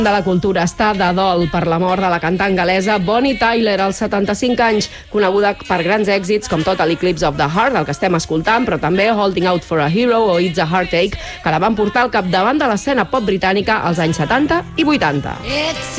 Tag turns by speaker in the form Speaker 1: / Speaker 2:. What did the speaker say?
Speaker 1: de la cultura està de dol per la mort de la cantant gal·lesa Bonnie Tyler, als 75 anys, coneguda per grans èxits com Total Eclipse of the Heart, el que estem escoltant, però també Holding Out for a Hero o It's a Heartache, que la van portar al capdavant de l'escena pop britànica als anys 70 i 80.